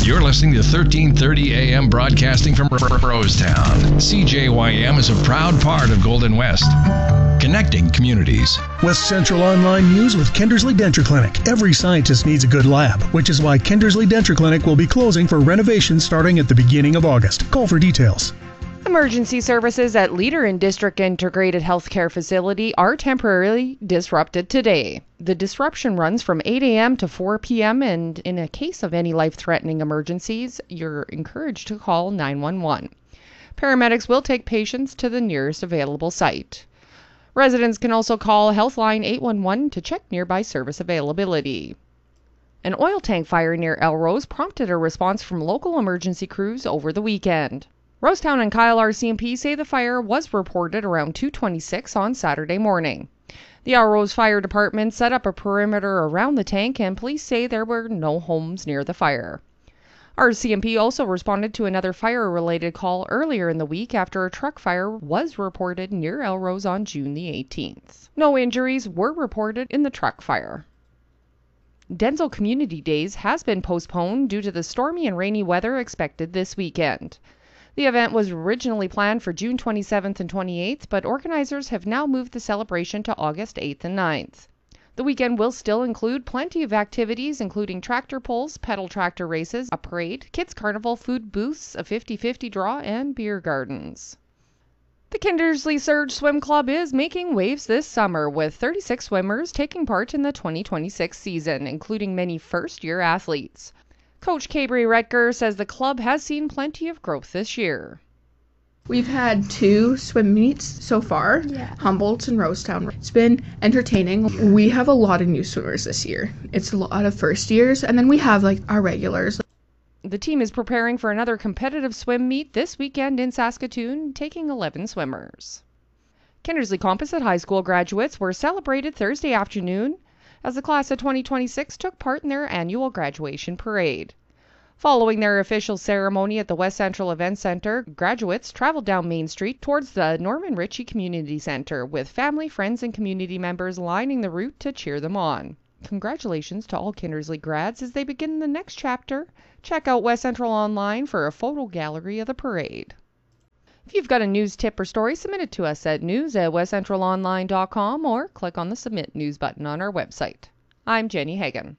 You're listening to 1330 AM broadcasting from Rosetown. CJYM is a proud part of Golden West, connecting communities. West Central Online News with Kindersley Denture Clinic. Every scientist needs a good lab, which is why Kindersley Denture Clinic will be closing for renovation starting at the beginning of August. Call for details. Emergency services at Leader and District Integrated Healthcare Facility are temporarily disrupted today. The disruption runs from 8 a.m. to 4 p.m. and in a case of any life-threatening emergencies, you're encouraged to call 911. Paramedics will take patients to the nearest available site. Residents can also call Healthline 811 to check nearby service availability. An oil tank fire near Elrose prompted a response from local emergency crews over the weekend. Rosetown and Kyle RCMP say the fire was reported around 2:26 on Saturday morning. The Elrose Fire Department set up a perimeter around the tank and police say there were no homes near the fire. RCMP also responded to another fire-related call earlier in the week after a truck fire was reported near Elrose on June the 18th. No injuries were reported in the truck fire. Denzel Community Days has been postponed due to the stormy and rainy weather expected this weekend. The event was originally planned for June 27th and 28th, but organizers have now moved the celebration to August 8th and 9th. The weekend will still include plenty of activities, including tractor pulls, pedal tractor races, a parade, kids carnival, food booths, a 50-50 draw, and beer gardens. The Kindersley Surge Swim Club is making waves this summer, with 36 swimmers taking part in the 2026 season, including many first-year athletes. Coach Cabry Retker says the club has seen plenty of growth this year. We've had 2 swim meets so far, Humboldt and Rosetown. It's been entertaining. We have a lot of new swimmers this year. It's a lot of first years, and then we have our regulars. The team is preparing for another competitive swim meet this weekend in Saskatoon, taking 11 swimmers. Kindersley Composite High School graduates were celebrated Thursday afternoon as the class of 2026 took part in their annual graduation parade. Following their official ceremony at the West Central Event Center, graduates traveled down Main Street towards the Norman Ritchie Community Center, with family, friends, and community members lining the route to cheer them on. Congratulations to all Kindersley grads as they begin the next chapter. Check out West Central online for a photo gallery of the parade. If you've got a news tip or story, submit it to us at news@westcentralonline.com or click on the Submit News button on our website. I'm Jenny Hagan.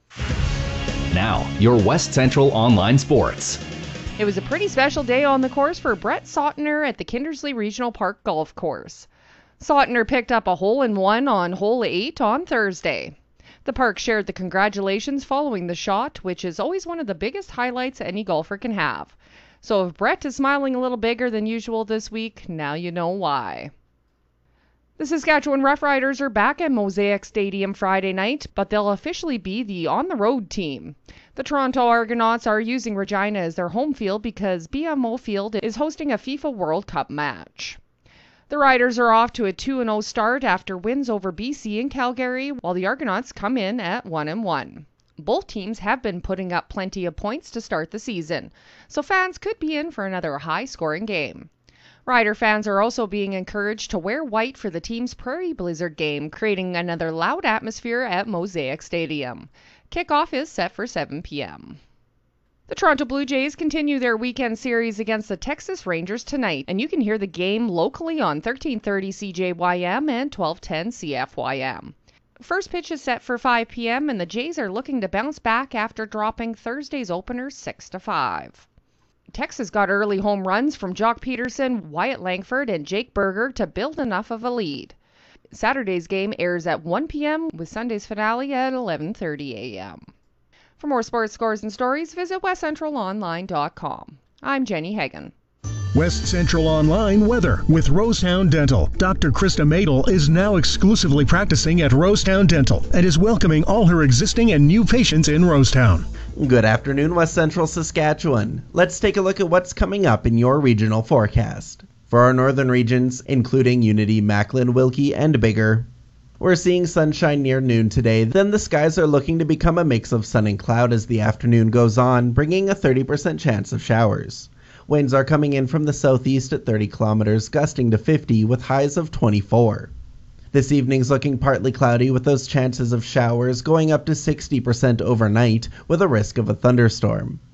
Now, your West Central Online Sports. It was a pretty special day on the course for Brett Sautner at the Kindersley Regional Park Golf Course. Sautner picked up a hole-in-one on hole 8 on Thursday. The park shared the congratulations following the shot, which is always one of the biggest highlights any golfer can have. So if Brett is smiling a little bigger than usual this week, now you know why. The Saskatchewan Roughriders are back at Mosaic Stadium Friday night, but they'll officially be the on-the-road team. The Toronto Argonauts are using Regina as their home field because BMO Field is hosting a FIFA World Cup match. The Riders are off to a 2-0 start after wins over BC and Calgary, while the Argonauts come in at 1-1. Both teams have been putting up plenty of points to start the season, so fans could be in for another high-scoring game. Rider fans are also being encouraged to wear white for the team's Prairie Blizzard game, creating another loud atmosphere at Mosaic Stadium. Kickoff is set for 7 p.m. The Toronto Blue Jays continue their weekend series against the Texas Rangers tonight, and you can hear the game locally on 1330 CJYM and 1210 CFYM. First pitch is set for 5 p.m., and the Jays are looking to bounce back after dropping Thursday's opener 6-5. Texas got early home runs from Jock Peterson, Wyatt Langford, and Jake Berger to build enough of a lead. Saturday's game airs at 1 p.m. with Sunday's finale at 11:30 a.m. For more sports scores and stories, visit westcentralonline.com. I'm Jenny Hagan. West Central Online weather with Rosetown Dental. Dr. Krista Madel is now exclusively practicing at Rosetown Dental and is welcoming all her existing and new patients in Rosetown. Good afternoon, West Central Saskatchewan. Let's take a look at what's coming up in your regional forecast. For our northern regions, including Unity, Macklin, Wilkie, and Biggar, we're seeing sunshine near noon today, then the skies are looking to become a mix of sun and cloud as the afternoon goes on, bringing a 30% chance of showers. Winds are coming in from the southeast at 30 kilometers, gusting to 50 with highs of 24. This evening's looking partly cloudy with those chances of showers going up to 60% overnight with a risk of a thunderstorm.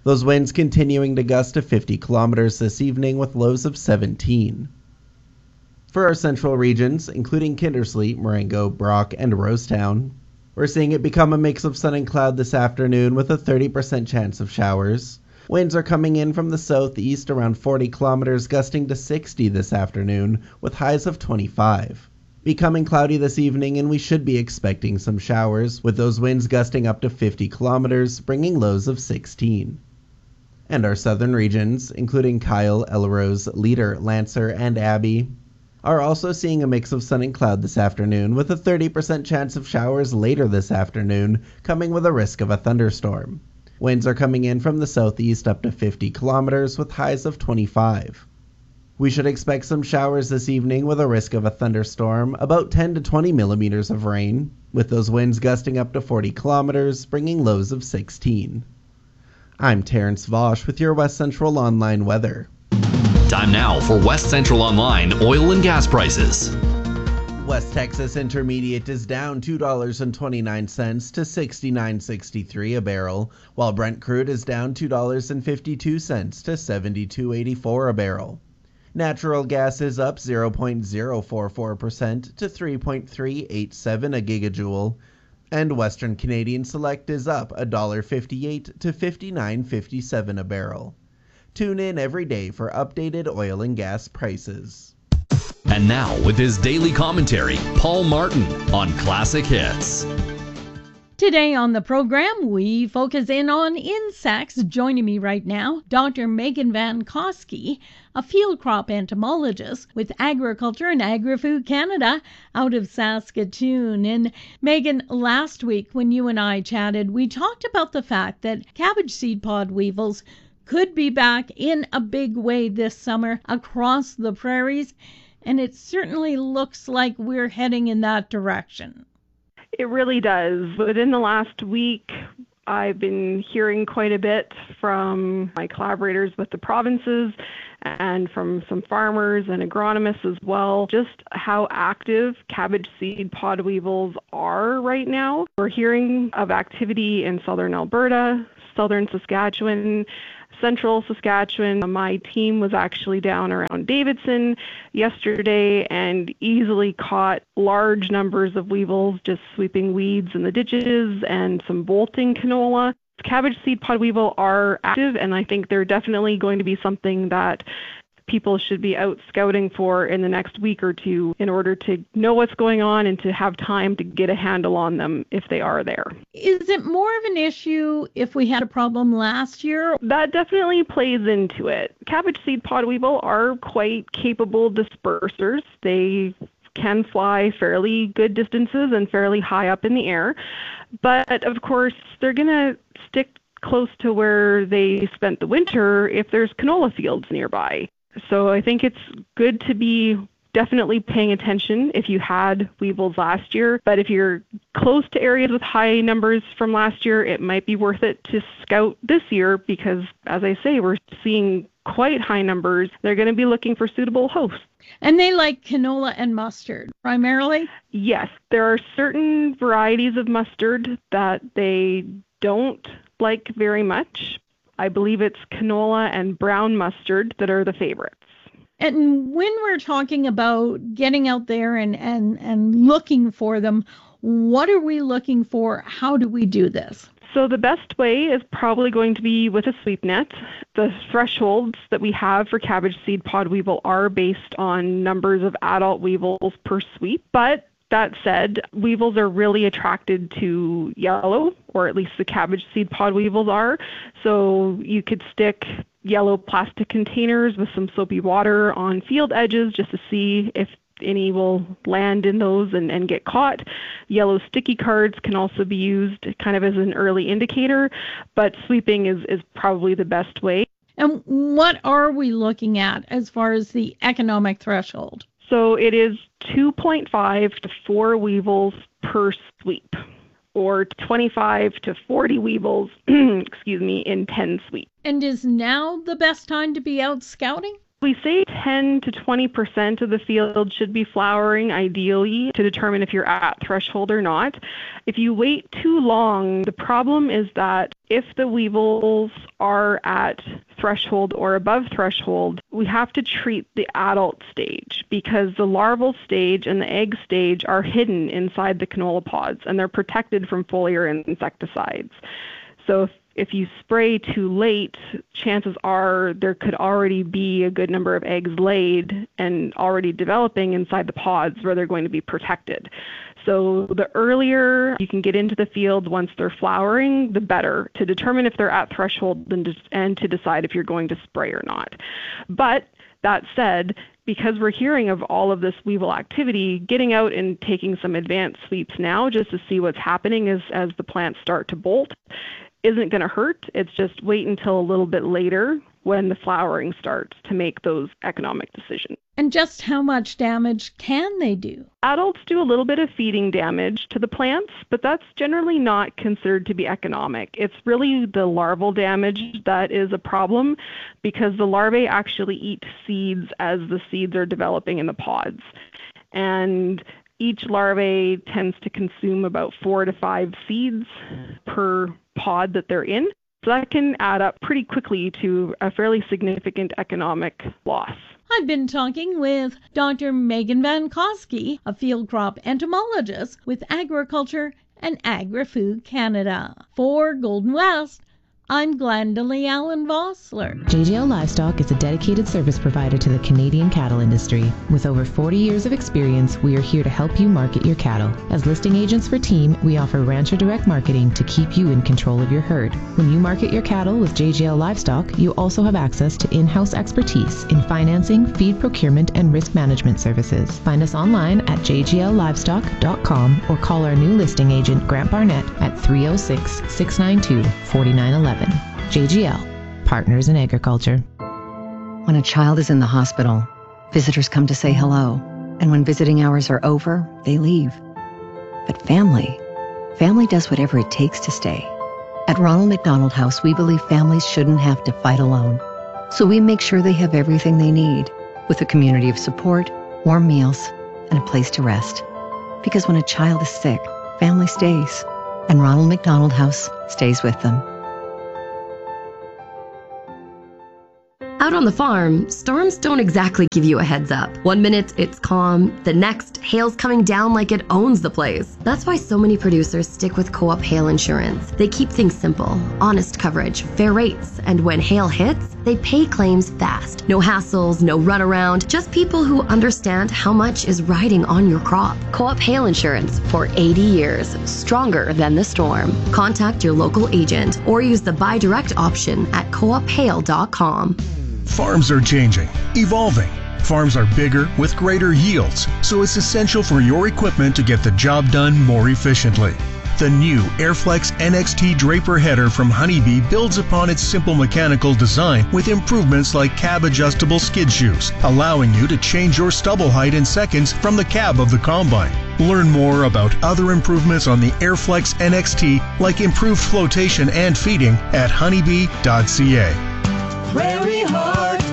Those winds continuing to gust to 50 kilometers this evening with lows of 17. For our central regions, including Kindersley, Marengo, Brock, and Rosetown, we're seeing it become a mix of sun and cloud this afternoon with a 30% chance of showers. Winds are coming in from the southeast around 40 kilometers, gusting to 60 this afternoon with highs of 25. Becoming cloudy this evening, and we should be expecting some showers, with those winds gusting up to 50 kilometers, bringing lows of 16. And our southern regions, including Kyle, Elrose, Leader, Lancer, and Abbey, are also seeing a mix of sun and cloud this afternoon, with a 30% chance of showers later this afternoon, coming with a risk of a thunderstorm. Winds are coming in from the southeast up to 50 kilometers, with highs of 25. We should expect some showers this evening with a risk of a thunderstorm, about 10 to 20 millimeters of rain, with those winds gusting up to 40 kilometers, bringing lows of 16. I'm Terrence Vosch with your West Central Online weather. Time now for West Central Online oil and gas prices. West Texas Intermediate is down $2.29 to $69.63 a barrel, while Brent crude is down $2.52 to $72.84 a barrel. Natural gas is up 0.044% to 3.387 a gigajoule, and Western Canadian Select is up $1.58 to $59.57 a barrel. Tune in every day for updated oil and gas prices. And now, with his daily commentary, Paul Martin on Classic Hits. Today on the program, we focus in on insects. Joining me right now, Dr. Megan Van Koski, a field crop entomologist with Agriculture and Agri-Food Canada out of Saskatoon. And Megan, last week when you and I chatted, we talked about the fact that cabbage seed pod weevils could be back in a big way this summer across the prairies, and it certainly looks like we're heading in that direction. It really does. Within the last week, I've been hearing quite a bit from my collaborators with the provinces and from some farmers and agronomists as well, just how active cabbage seed pod weevils are right now. We're hearing of activity in southern Alberta, southern Saskatchewan, central Saskatchewan. My team was actually down around Davidson yesterday and easily caught large numbers of weevils just sweeping weeds in the ditches and some bolting canola. Cabbage seed pod weevil are active, and I think they're definitely going to be something that people should be out scouting for in the next week or two in order to know what's going on and to have time to get a handle on them if they are there. Is it more of an issue if we had a problem last year? That definitely plays into it. Cabbage seed pod weevil are quite capable dispersers. They can fly fairly good distances and fairly high up in the air. But of course, they're going to stick close to where they spent the winter if there's canola fields nearby. So I think it's good to be definitely paying attention if you had weevils last year. But if you're close to areas with high numbers from last year, it might be worth it to scout this year because, as I say, we're seeing quite high numbers. They're going to be looking for suitable hosts. And they like canola and mustard, primarily? Yes. There are certain varieties of mustard that they don't like very much. I believe it's canola and brown mustard that are the favorites. And when we're talking about getting out there and looking for them, what are we looking for? How do we do this? So the best way is probably going to be with a sweep net. The thresholds that we have for cabbage seed pod weevil are based on numbers of adult weevils per sweep, but that said, weevils are really attracted to yellow, or at least the cabbage seed pod weevils are. So you could stick yellow plastic containers with some soapy water on field edges just to see if any will land in those and get caught. Yellow sticky cards can also be used kind of as an early indicator, but sweeping is probably the best way. And what are we looking at as far as the economic threshold? So it is 2.5 to 4 weevils per sweep, or 25 to 40 weevils, in 10 sweeps. And is now the best time to be out scouting? We say 10 to 20% of the field should be flowering, ideally, to determine if you're at threshold or not. If you wait too long, the problem is that if the weevils are at threshold or above threshold, we have to treat the adult stage because the larval stage and the egg stage are hidden inside the canola pods and they're protected from foliar insecticides. So if you spray too late, chances are there could already be a good number of eggs laid and already developing inside the pods where they're going to be protected. So the earlier you can get into the field once they're flowering, the better to determine if they're at threshold and to decide if you're going to spray or not. But that said, because we're hearing of all of this weevil activity, getting out and taking some advanced sweeps now just to see what's happening as the plants start to bolt isn't going to hurt. It's just wait until a little bit later when the flowering starts to make those economic decisions. And just how much damage can they do? Adults do a little bit of feeding damage to the plants, but that's generally not considered to be economic. It's really the larval damage that is a problem because the larvae actually eat seeds as the seeds are developing in the pods. And each larvae tends to consume about 4 to 5 seeds per pod that they're in. So that can add up pretty quickly to a fairly significant economic loss. I've been talking with Dr. Megan Van Koski, a field crop entomologist with Agriculture and Agri-Food Canada. For Golden West, I'm Glendalee Allen Vossler. JGL Livestock is a dedicated service provider to the Canadian cattle industry. With over 40 years of experience, we are here to help you market your cattle. As listing agents for Team, we offer rancher direct marketing to keep you in control of your herd. When you market your cattle with JGL Livestock, you also have access to in-house expertise in financing, feed procurement, and risk management services. Find us online at jgllivestock.com or call our new listing agent, Grant Barnett, at 306-692-4911. JGL, Partners in Agriculture. When a child is in the hospital, visitors come to say hello. And when visiting hours are over, they leave. But family does whatever it takes to stay. At Ronald McDonald House, we believe families shouldn't have to fight alone. So we make sure they have everything they need, with a community of support, warm meals, and a place to rest. Because when a child is sick, family stays. And Ronald McDonald House stays with them. Out on the farm, storms don't exactly give you a heads up. 1 minute it's calm, the next hail's coming down like it owns the place. That's why so many producers stick with Co-op Hail Insurance. They keep things simple, honest coverage, fair rates, and when hail hits, they pay claims fast. No hassles, no runaround, just people who understand how much is riding on your crop. Co-op Hail Insurance for 80 years, stronger than the storm. Contact your local agent or use the buy direct option at coophail.com. Farms are changing, evolving. Farms are bigger with greater yields, so it's essential for your equipment to get the job done more efficiently. The new Airflex NXT Draper header from Honeybee builds upon its simple mechanical design with improvements like cab-adjustable skid shoes, allowing you to change your stubble height in seconds from the cab of the combine. Learn more about other improvements on the Airflex NXT, like improved flotation and feeding, at honeybee.ca. Prairie Heart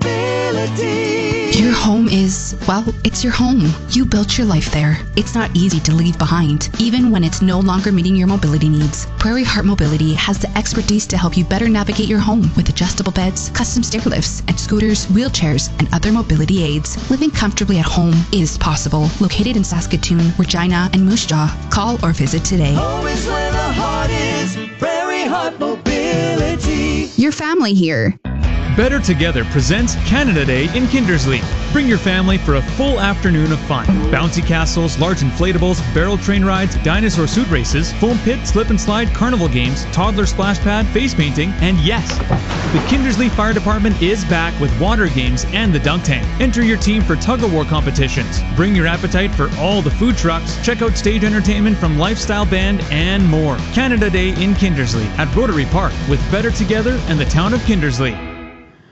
Mobility. Your home is, well, it's your home. You built your life there. It's not easy to leave behind, even when it's no longer meeting your mobility needs. Prairie Heart Mobility has the expertise to help you better navigate your home with adjustable beds, custom stair lifts, and scooters, wheelchairs, and other mobility aids. Living comfortably at home is possible. Located in Saskatoon, Regina, and Moose Jaw. Call or visit today. Home is where the heart is. Prairie Heart Mobility. Your family here. Better Together presents Canada Day in Kindersley. Bring your family for a full afternoon of fun. Bouncy castles, large inflatables, barrel train rides, dinosaur suit races, foam pit, slip and slide, carnival games, toddler splash pad, face painting, and yes, the Kindersley Fire Department is back with water games and the dunk tank. Enter your team for tug-of-war competitions. Bring your appetite for all the food trucks. Check out stage entertainment from Lifestyle Band and more. Canada Day in Kindersley at Rotary Park with Better Together and the town of Kindersley.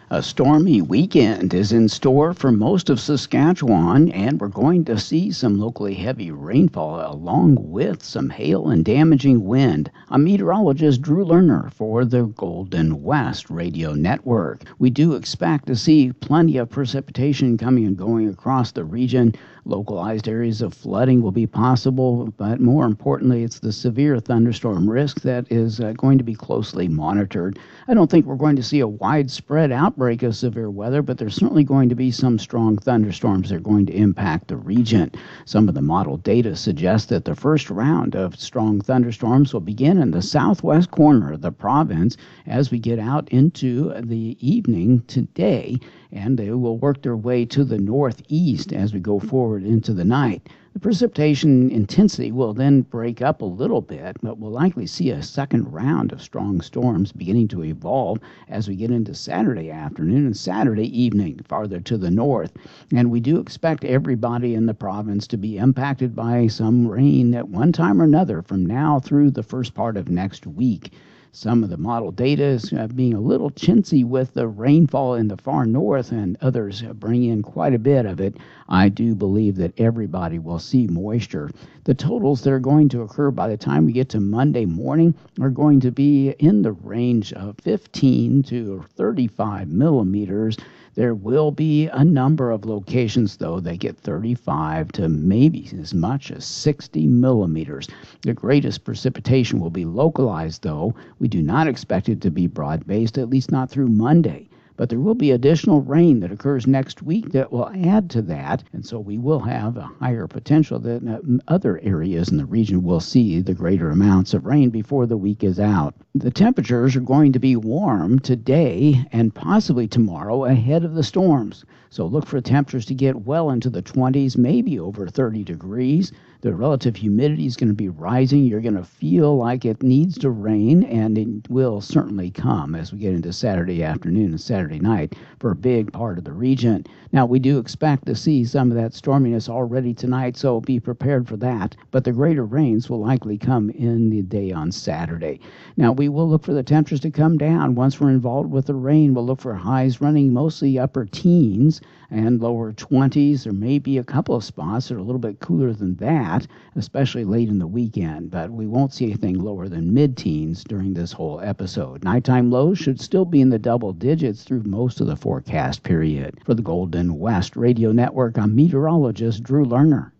A stormy weekend is in store for most of Saskatchewan, and we're going to see some locally heavy rainfall along with some hail and damaging wind. I'm meteorologist Drew Lerner for the Golden West Radio Network. We do expect to see plenty of precipitation coming and going across the region. Localized areas of flooding will be possible, but more importantly, it's the severe thunderstorm risk that is going to be closely monitored. I don't think we're going to see a widespread outbreak of severe weather, but there's certainly going to be some strong thunderstorms that are going to impact the region. Some of the model data suggests that the first round of strong thunderstorms will begin in the southwest corner of the province as we get out into the evening today, and they will work their way to the northeast as we go forward into the night. The precipitation intensity will then break up a little bit, but we'll likely see a second round of strong storms beginning to evolve as we get into Saturday afternoon and Saturday evening farther to the north. And we do expect everybody in the province to be impacted by some rain at one time or another from now through the first part of next week. Some of the model data is being a little chintzy with the rainfall in the far north, and others bring in quite a bit of it. I do believe that everybody will see moisture. The totals that are going to occur by the time we get to Monday morning are going to be in the range of 15 to 35 millimeters. There will be a number of locations, though, that get 35 to maybe as much as 60 millimeters. The greatest precipitation will be localized, though. We do not expect it to be broad-based, at least not through Monday. But there will be additional rain that occurs next week that will add to that, and so we will have a higher potential that other areas in the region will see the greater amounts of rain before the week is out. The temperatures are going to be warm today and possibly tomorrow ahead of the storms. So look for temperatures to get well into the 20s, maybe over 30 degrees. The relative humidity is going to be rising. You're going to feel like it needs to rain, and it will certainly come as we get into Saturday afternoon and Saturday night for a big part of the region. Now, we do expect to see some of that storminess already tonight, so be prepared for that. But the greater rains will likely come in the day on Saturday. Now, we will look for the temperatures to come down. Once we're involved with the rain, we'll look for highs running mostly upper teens and lower 20s. There may be a couple of spots that are a little bit cooler than that, especially late in the weekend, but we won't see anything lower than mid-teens during this whole episode. Nighttime lows should still be in the double digits through most of the forecast period. For the Golden West Radio Network, I'm meteorologist Drew Lerner.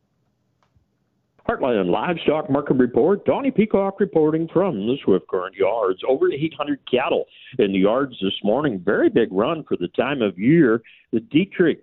Heartland Livestock Market Report. Donnie Peacock reporting from the Swift Current Yards. Over 800 cattle in the yards this morning. Very big run for the time of year. The Dietrich